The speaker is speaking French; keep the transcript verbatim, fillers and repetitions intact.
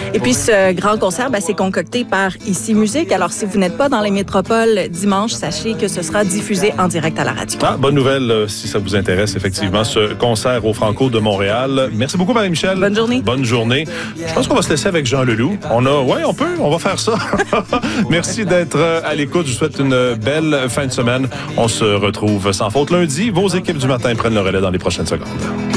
Et puis, ce grand concert, ben, c'est concocté par Ici Musique. Alors, si vous n'êtes pas dans les métropoles dimanche, sachez que ce sera diffusé en direct à la radio. Ah, bonne nouvelle, euh, si ça vous intéresse, effectivement, ce concert au Franco de Montréal. Merci beaucoup, Marie-Michel. Bonne journée. Bonne journée. Je pense qu'on va se laisser avec Jean Leloup. On a, ouais, on peut, on va faire ça. Merci d'être à l'écoute. Je vous souhaite une belle fin de semaine. On se retrouve sans faute lundi. Vos équipes du matin prennent le relais dans les prochaines secondes.